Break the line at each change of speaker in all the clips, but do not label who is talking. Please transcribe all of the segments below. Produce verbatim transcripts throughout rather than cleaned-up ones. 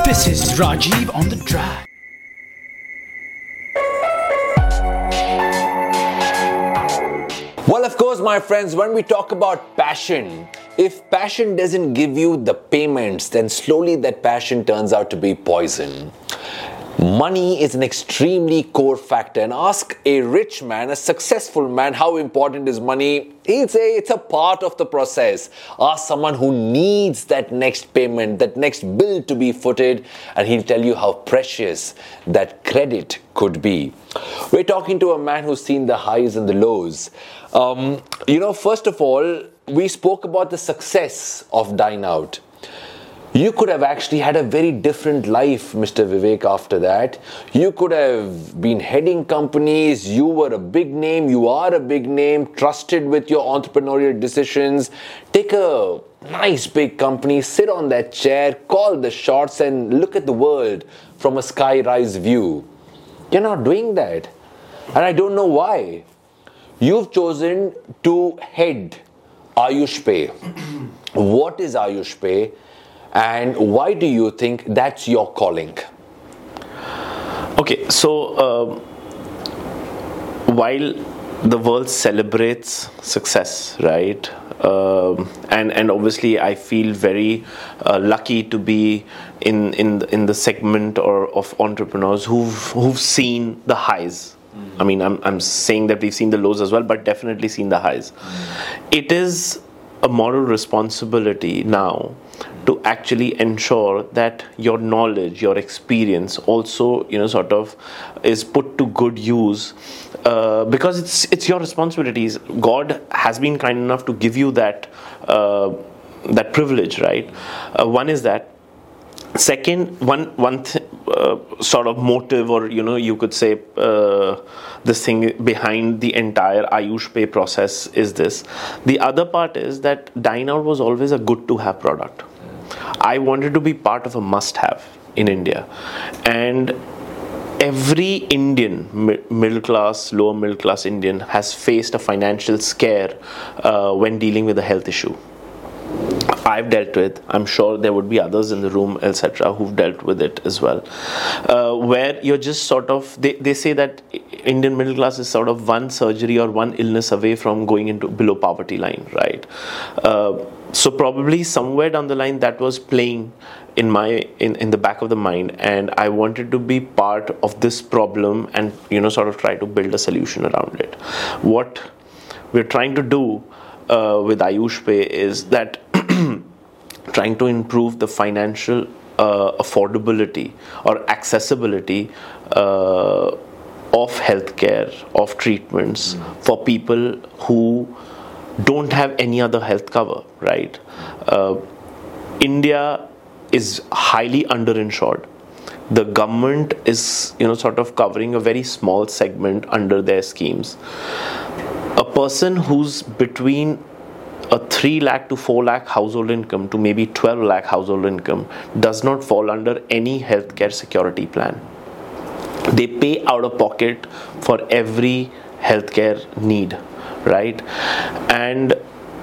This is Rajiv on the track.
Well, of course, my friends, when we talk about passion, if passion doesn't give you the payments, then slowly that passion turns out to be poison. Money is an extremely core factor, and ask a rich man, a successful man, how important is money? He'd say it's a part of the process. Ask someone who needs that next payment, that next bill to be footed, and he'll tell you how precious that credit could be. We're talking to a man who's seen the highs and the lows. Um, you know, first of all, we spoke about the success of Dine Out. You could have actually had a very different life, Mister Vivek, after that. You could have been heading companies, you were a big name, you are a big name, trusted with your entrepreneurial decisions. Take a nice big company, sit on that chair, call the shots, and look at the world from a sky-rise view. You're not doing that. And I don't know why. You've chosen to head Ayushpay. What is Ayushpay? And why do you think that's your calling?
Okay, so uh, while the world celebrates success, right? Um, and and obviously, I feel very uh, lucky to be in in in the segment or of entrepreneurs who've who've seen the highs. Mm. I mean, I'm I'm saying that we've seen the lows as well, but definitely seen the highs. Mm. It is a moral responsibility now to actually ensure that your knowledge, your experience also, you know, sort of is put to good use, uh, because it's it's your responsibilities. God has been kind enough to give you that uh, that privilege, right? Uh, one is that. Second, one one th- uh, sort of motive, or you know, you could say uh, this thing behind the entire Ayushpay process is this. The other part is that Dine Out was always a good to have product. I wanted to be part of a must have in India, and every Indian, mi- middle class, lower middle class Indian has faced a financial scare uh, when dealing with a health issue. I've dealt with, I'm sure there would be others in the room, et cetera, who've dealt with it as well. Uh, where you're just sort of, they, they say that Indian middle class is sort of one surgery or one illness away from going into below poverty line, right? Uh, so probably somewhere down the line that was playing in my in, in the back of the mind, and I wanted to be part of this problem and, you know, sort of try to build a solution around it. What we're trying to do uh, with Ayushpay is that trying to improve the financial uh, affordability or accessibility uh, of healthcare, of treatments mm. for people who don't have any other health cover, right? Uh, India is highly underinsured. The government is, you know, sort of covering a very small segment under their schemes. A person who's between a three lakh to four lakh household income to maybe twelve lakh household income does not fall under any healthcare security plan. They pay out of pocket for every healthcare need, right? And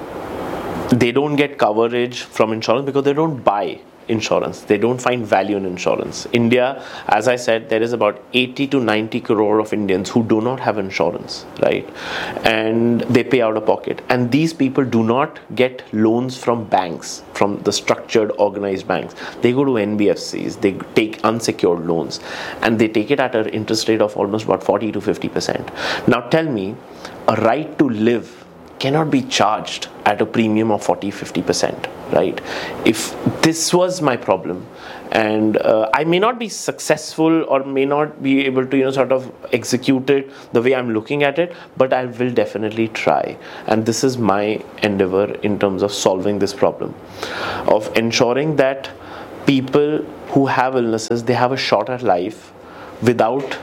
they don't get coverage from insurance because they don't buy insurance. They don't find value in insurance. India, as I said, there is about eighty to ninety crore of Indians who do not have insurance, right? And they pay out of pocket. And these people do not get loans from banks, from the structured, organized banks. They go to N B F Cs, they take unsecured loans, and they take it at an interest rate of almost about forty to fifty percent. Now tell me, a right to live cannot be charged at a premium of forty to fifty percent, right? If this was my problem, and uh, I may not be successful or may not be able to, you know, sort of execute it the way I'm looking at it, but I will definitely try. And this is my endeavor in terms of solving this problem, of ensuring that people who have illnesses, they have a shot at life without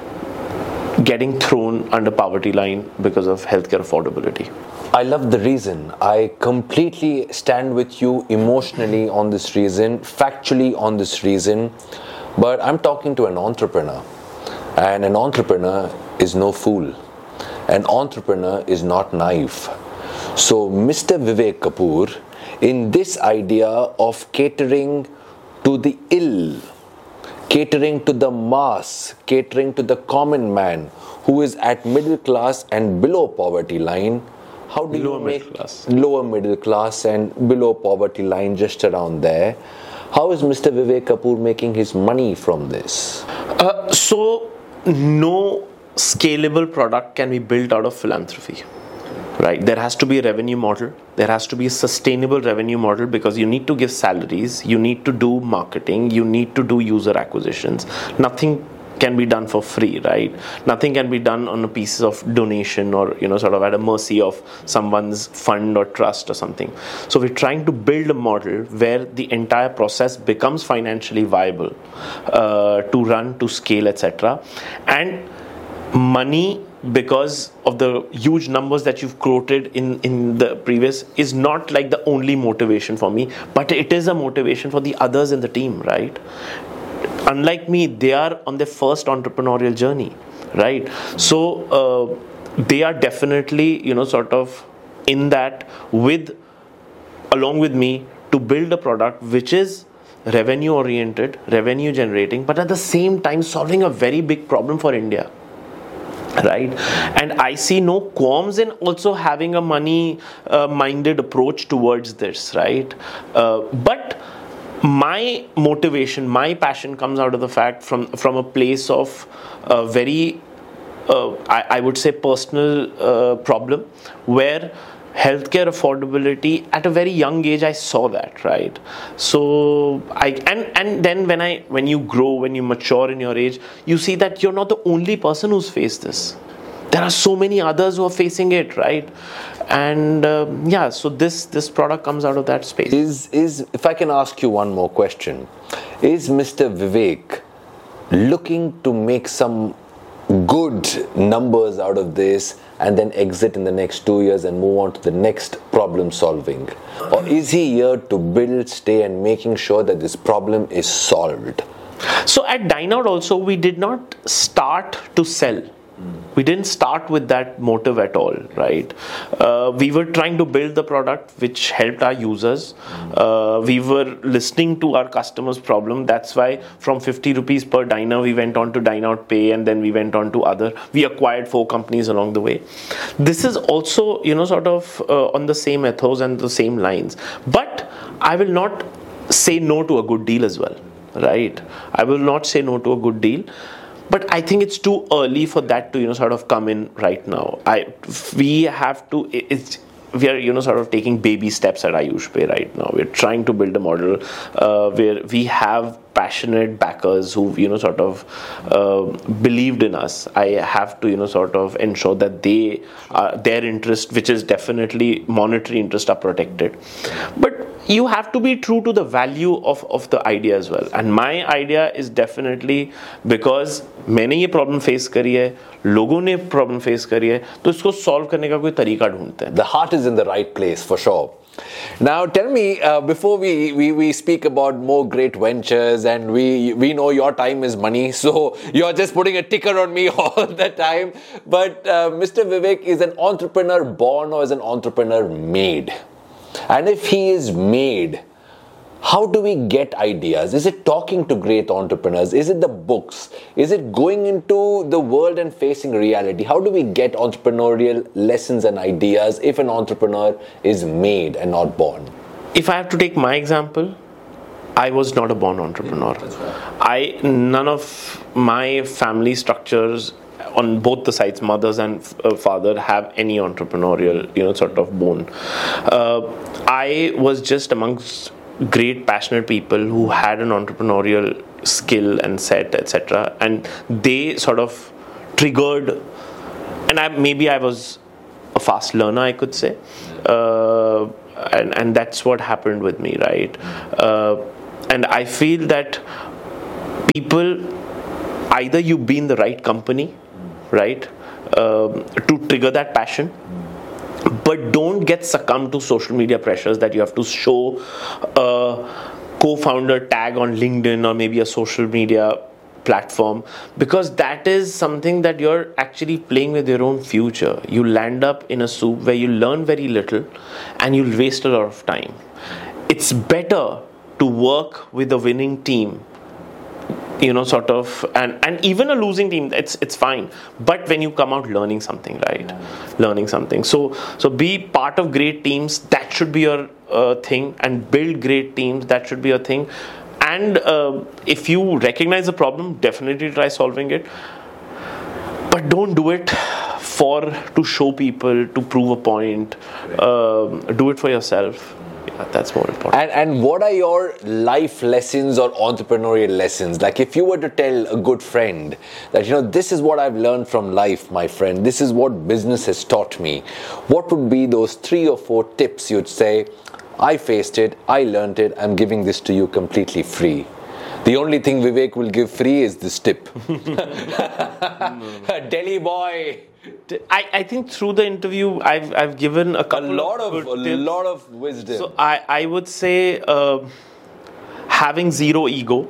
getting thrown under poverty line because of healthcare affordability.
I love the reason. I completely stand with you emotionally on this reason, factually on this reason, but I'm talking to an entrepreneur, and an entrepreneur is no fool. An entrepreneur is not naive. So Mister Vivek Kapoor, in this idea of catering to the ill catering to the mass, catering to the common man who is at middle class and below poverty line. How do
lower
you make
middle class.
lower middle class and below poverty line, just around there? How is Mister Vivek Kapoor making his money from this?
Uh, so, no scalable product can be built out of philanthropy. Right, there has to be a revenue model, there has to be a sustainable revenue model, because you need to give salaries, you need to do marketing, you need to do user acquisitions. Nothing can be done for free, right? Nothing can be done on a piece of donation or, you know, sort of at a mercy of someone's fund or trust or something. So we're trying to build a model where the entire process becomes financially viable uh, to run, to scale, et cetera. And money, because of the huge numbers that you've quoted in, in the previous, is not like the only motivation for me, but it is a motivation for the others in the team, right? Unlike me, they are on their first entrepreneurial journey, right? So uh, they are definitely, you know, sort of in that with, along with me, to build a product which is revenue oriented, revenue generating, but at the same time solving a very big problem for India. Right, and I see no qualms in also having a money uh, minded approach towards this, right? Uh, but my motivation, my passion comes out of the fact from from a place of uh, very uh, I, I would say personal uh, problem, where healthcare affordability at a very young age I saw that, right? So I and and then when I when you grow, when you mature in your age, you see that you're not the only person who's faced this. There are so many others who are facing it, right? And um, yeah, so this this product comes out of that space.
Is is if I can ask you one more question, is Mister Vivek looking to make some good numbers out of this and then exit in the next two years and move on to the next problem solving? Or is he here to build, stay, and making sure that this problem is solved?
So at Dineout also, we did not start to sell. We didn't start with that motive at all, right? Uh, we were trying to build the product which helped our users. Uh, we were listening to our customers' problem. That's why from fifty rupees per diner, we went on to Dineout Pay, and then we went on to other. We acquired four companies along the way. This is also, you know, sort of uh, on the same ethos and the same lines. But I will not say no to a good deal as well, right? I will not say no to a good deal. But I think it's too early for that to, you know, sort of come in right now. I we have to. It's we are, you know, sort of taking baby steps at Ayush Pay right now. We're trying to build a model uh, where we have passionate backers who, you know, sort of uh, believed in us. I have to, you know, sort of ensure that they uh, their interest, which is definitely monetary interest, are protected. But you have to be true to the value of, of the idea as well. And my idea is definitely, because मैंने ये problem face करी है, लोगों ने problem face करी है, तो इसको solve करने का कोई तरीका ढूंढते हैं.
The heart is in the right place for sure. Now tell me, uh, before we, we, we speak about more great ventures, and we we know your time is money, so you're just putting a ticker on me all the time. But uh, Mister Vivek is an entrepreneur born or is an entrepreneur made? And if he is made, how do we get ideas? Is it talking to great entrepreneurs? Is it the books? Is it going into the world and facing reality? How do we get entrepreneurial lessons and ideas if an entrepreneur is made and not born?
If I have to take my example, I was not a born entrepreneur. I none of my family structures on both the sides, mothers and uh, father, have any entrepreneurial, you know, sort of bone. Uh, I was just amongst great passionate people who had an entrepreneurial skill and set, et cetera. And they sort of triggered, and I, maybe I was a fast learner, I could say. Uh, and, and that's what happened with me, right? Uh, and I feel that people, either you be in the right company, right, um, to trigger that passion, but don't get succumbed to social media pressures that you have to show a co-founder tag on LinkedIn or maybe a social media platform, because that is something that you're actually playing with your own future. You land up in a soup where you learn very little and you'll waste a lot of time. It's better to work with a winning team. you know, sort of, and, and even a losing team, it's it's fine. But when you come out learning something, right? Yeah. Learning something. So so be part of great teams. That should be your uh, thing, and build great teams. That should be your thing. And uh, if you recognize the problem, definitely try solving it. But don't do it for to show people, to prove a point. Uh, do it for yourself. Yeah, that's more important.
And and what are your life lessons or entrepreneurial lessons? Like if you were to tell a good friend that, you know, this is what I've learned from life, my friend, this is what business has taught me, what would be those three or four tips you'd say, I faced it, I learned it, I'm giving this to you completely free? The only thing Vivek will give free is this tip. Delhi boy.
I, I think through the interview I've I've given a couple
a lot
of,
of,
good
a
tips.
lot of wisdom.
So I, I would say uh, having zero ego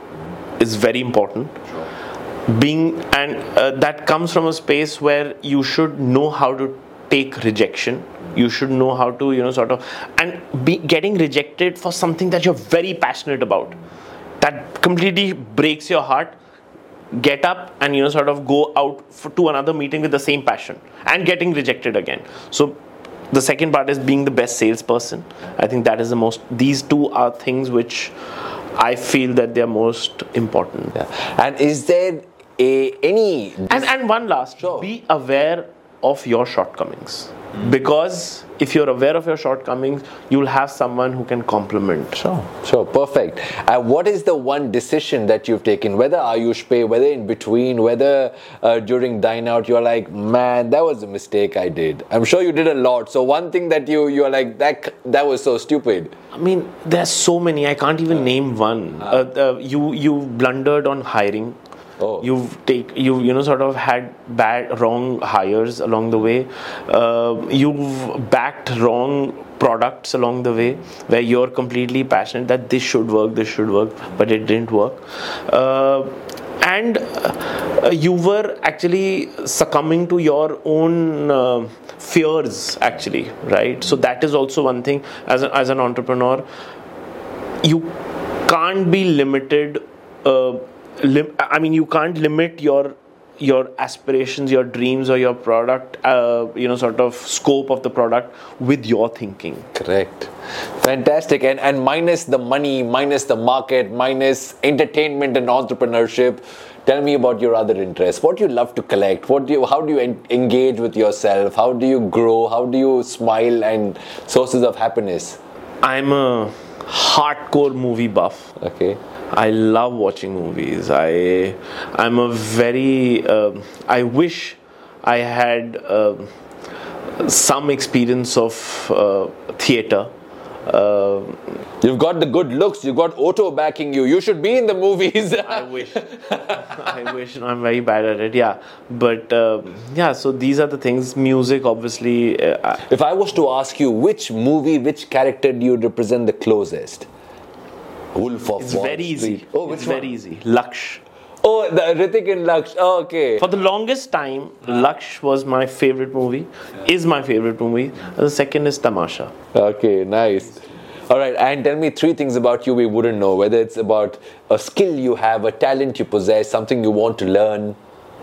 is very important. Sure. Being and uh, that comes from a space where you should know how to take rejection. You should know how to, you know, sort of, and be getting rejected for something that you're very passionate about. That completely breaks your heart. Get up and, you know, sort of go out for, to another meeting with the same passion and getting rejected again. So the second part is being the best salesperson. I think that is the most, these two are things which I feel that they're most important.
Yeah. And is there a any
and and one last,
sure.
Be aware of your shortcomings. Because if you're aware of your shortcomings, you'll have someone who can complement.
Sure, sure, perfect. Uh, what is the one decision that you've taken, whether Ayush Pay, whether in between, whether uh, during Dine Out, you're like, man, that was a mistake I did. I'm sure you did a lot. So one thing that you, you're like, that that was so stupid.
I mean, there's so many. I can't even uh, name one. Uh, uh, you you blundered on hiring.
Oh.
You've take you you know sort of had bad wrong hires along the way. Uh, you've backed wrong products along the way where you're completely passionate that this should work, this should work, but it didn't work. Uh, and uh, you were actually succumbing to your own uh, fears, actually, right? So that is also one thing. As a, as an entrepreneur, you can't be limited. Uh, Lim- I mean, you can't limit your your aspirations, your dreams, or your product, uh, you know, sort of scope of the product with your thinking.
Correct. Fantastic. And and minus the money, minus the market, minus entertainment and entrepreneurship, tell me about your other interests. What do you love to collect? What do you? How do you en- engage with yourself? How do you grow? How do you smile and sources of happiness?
I'm a hardcore movie buff.
Okay.
I love watching movies. I, I'm a very. Uh, I wish I had uh, some experience of uh, theater. Uh,
You've got the good looks. You've got Otto backing you. You should be in the movies.
I wish. I wish. I'm very bad at it. Yeah, but uh, yeah. So these are the things. Music, obviously. Uh,
if I was to ask you which movie, which character do you represent the closest? Wolf of
It's
Wall
very
Street.
easy.
Oh, which
it's
one?
very easy. Laksh.
Oh, the Hrithik and Laksh. Oh, okay.
For the longest time, Laksh was my favorite movie. Is my favorite movie. The second is Tamasha.
Okay, nice. All right, and tell me three things about you we wouldn't know. Whether it's about a skill you have, a talent you possess, something you want to learn.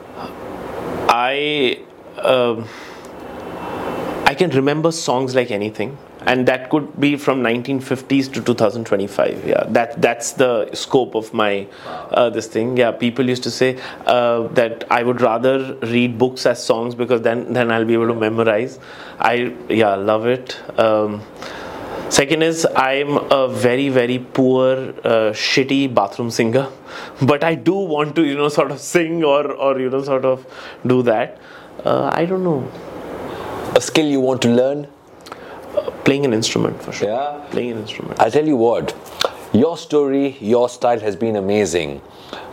I uh, I can remember songs like anything. And that could be from nineteen fifties to two thousand twenty-five. Yeah, that that's the scope of my uh, this thing. Yeah, people used to say uh, that I would rather read books as songs because then then I'll be able to memorize. I yeah love it. Um, second is I'm a very very poor uh, shitty bathroom singer, but I do want to you know sort of sing or or you know sort of do that. Uh, I don't know.
A skill you want to learn?
Uh, playing an instrument for sure.
Yeah.
Playing an instrument.
I'll tell you what, your story, your style has been amazing.